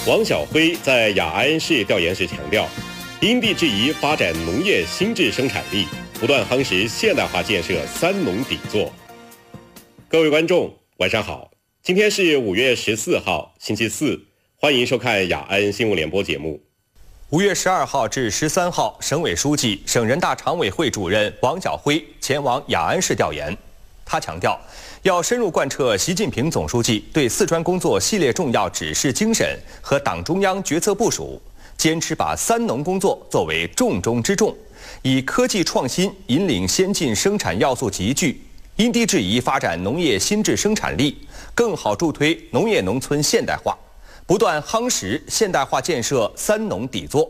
王晓辉在雅安市调研时强调，因地制宜发展农业新质生产力，不断夯实现代化建设三农底座。各位观众，晚上好，今天是5月14号，星期四，欢迎收看雅安新闻联播节目。 5月12号至13号，省委书记、省人大常委会主任王晓辉前往雅安市调研。他强调，要深入贯彻习近平总书记对四川工作系列重要指示精神和党中央决策部署，坚持把三农工作作为重中之重，以科技创新引领先进生产要素集聚，因地制宜发展农业新质生产力，更好助推农业农村现代化，不断夯实现代化建设三农底座。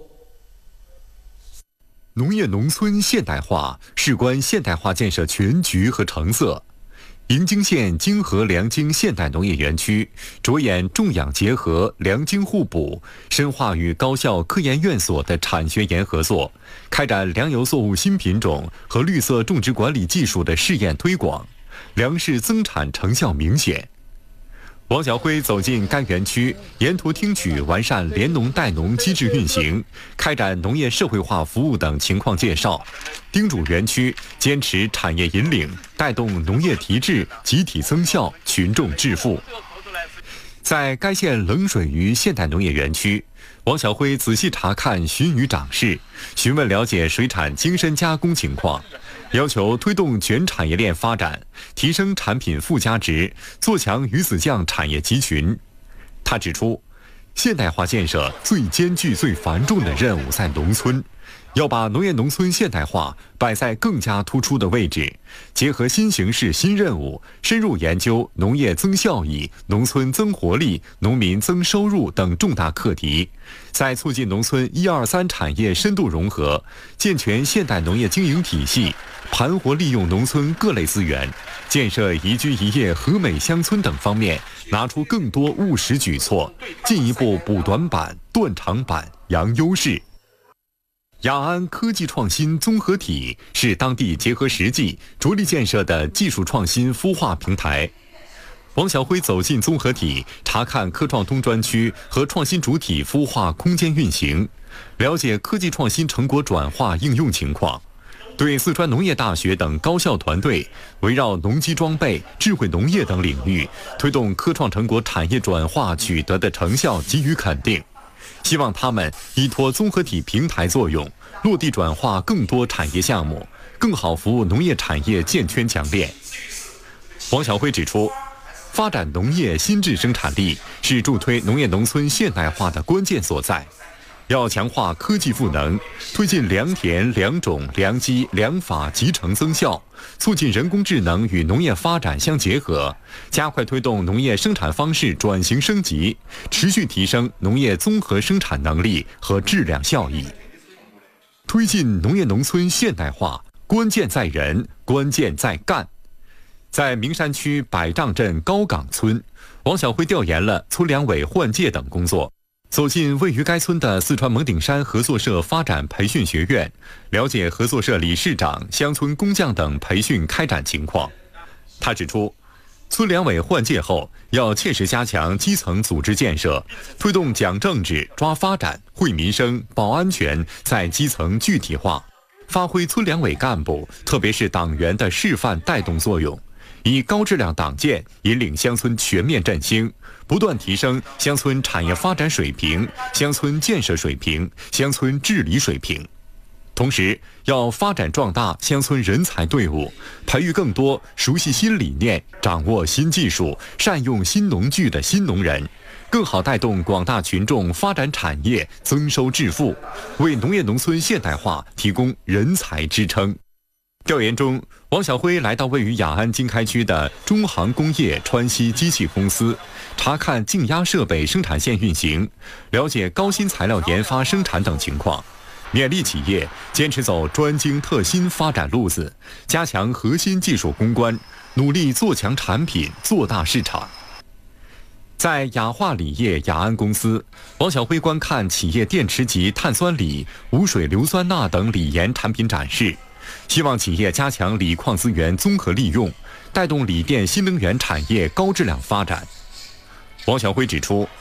农业农村现代化事关现代化建设全局和成色。营京县泾河良泾现代农业园区着眼种养结合、良泾互补，深化与高校科研院所的产学研合作，开展粮油作物新品种和绿色种植管理技术的试验推广，粮食增产成效明显。王晓辉走进该园区，沿途听取完善联农带农机制运行、开展农业社会化服务等情况介绍，叮嘱园区坚持产业引领，带动农业提质集体增效、群众致富。在该县冷水鱼现代农业园区，王晓辉仔细查看鲟鱼长势，询问了解水产精深加工情况，要求推动全产业链发展，提升产品附加值，做强鱼子酱产业集群。他指出，现代化建设最艰巨、最繁重的任务在农村，要把农业农村现代化摆在更加突出的位置，结合新形势新任务，深入研究农业增效益、农村增活力、农民增收入等重大课题，在促进农村1、2、3产业深度融合，健全现代农业经营体系，盘活利用农村各类资源，建设宜居宜业和美乡村等方面拿出更多务实举措，进一步补短板、断长板、扬优势。雅安科技创新综合体是当地结合实际、着力建设的技术创新孵化平台。王晓辉走进综合体，查看科创东专区和创新主体孵化空间运行，了解科技创新成果转化应用情况，对四川农业大学等高校团队围绕农机装备、智慧农业等领域推动科创成果产业转化取得的成效给予肯定，希望他们依托综合体平台作用，落地转化更多产业项目，更好服务农业产业健全强链。王晓辉指出，发展农业新质生产力是助推农业农村现代化的关键所在，要强化科技赋能，推进良田、良种、良机、良法集成增效，促进人工智能与农业发展相结合，加快推动农业生产方式转型升级，持续提升农业综合生产能力和质量效益。推进农业农村现代化，关键在人，关键在干。在名山区百丈镇高岗村，王晓辉调研了村粮委换届等工作，走进位于该村的四川蒙顶山合作社发展培训学院，了解合作社理事长、乡村工匠等培训开展情况。他指出，村粮委换届后，要切实加强基层组织建设，推动讲政治、抓发展、惠民生、保安全在基层具体化，发挥村粮委干部，特别是党员的示范带动作用，以高质量党建引领乡村全面振兴，不断提升乡村产业发展水平、乡村建设水平、乡村治理水平。同时，要发展壮大乡村人才队伍，培育更多熟悉新理念、掌握新技术、善用新农具的新农人，更好带动广大群众发展产业、增收致富，为农业农村现代化提供人才支撑。调研中，王晓辉来到位于雅安经开区的中航工业川西机器公司，查看静压设备生产线运行，了解高新材料研发生产等情况，勉励企业坚持走专精特新发展路子，加强核心技术攻关，努力做强产品、做大市场。在雅化锂业雅安公司，王晓辉观看企业电池级碳酸锂、无水硫酸钠等锂盐产品展示，希望企业加强锂矿资源综合利用，带动锂电新能源产业高质量发展。王晓辉指出，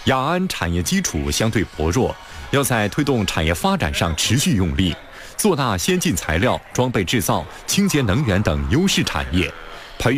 雅安产业基础相对薄弱，要在推动产业发展上持续用力，做大先进材料、装备制造、清洁能源等优势产业。